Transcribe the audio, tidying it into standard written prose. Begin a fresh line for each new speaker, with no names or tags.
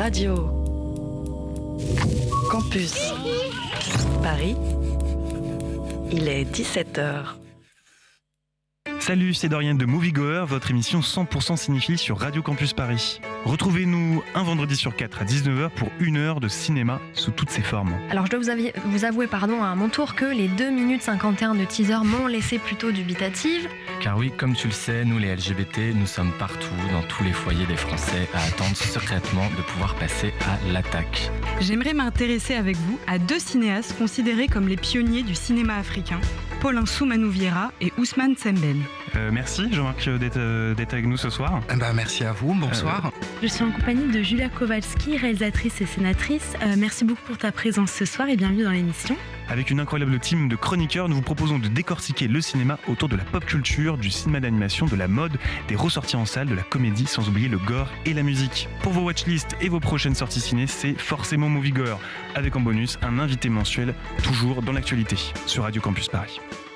Radio Campus Paris, il est 17h.
Salut, c'est Dorian de Moviegoer, votre émission 100% cinéphile sur Radio Campus Paris. Retrouvez-nous un vendredi sur 4 à 19h pour 1 heure de cinéma sous toutes ses formes.
Alors je dois vous avouer à mon tour que les 2 minutes 51 de teaser m'ont laissé plutôt dubitative.
Car oui, comme tu le sais, nous les LGBT, nous sommes partout, dans tous les foyers des Français, à attendre secrètement de pouvoir passer à l'attaque.
J'aimerais m'intéresser avec vous à 2 cinéastes considérés comme les pionniers du cinéma africain, Paulin Soumanou Vieira et Ousmane Sembène.
Merci Jean-Marc d'être avec nous ce soir.
Merci à vous, bonsoir.
Je suis en compagnie de Julia Kowalski, réalisatrice et scénatrice. Merci beaucoup pour ta présence ce soir et bienvenue dans l'émission.
Avec une incroyable team de chroniqueurs, nous vous proposons de décortiquer le cinéma autour de la pop culture, du cinéma d'animation, de la mode, des ressorties en salle, de la comédie, sans oublier le gore et la musique. Pour vos watchlists et vos prochaines sorties ciné, c'est forcément Moviegoer, avec en bonus un invité mensuel, toujours dans l'actualité, sur Radio Campus Paris.